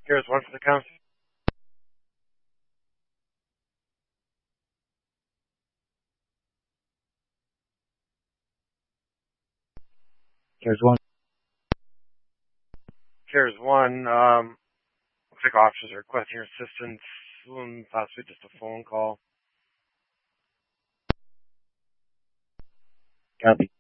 Here's one for the council. Here's one. Here's one. Looks like officers are requesting your assistance. Possibly just a phone call. Copy.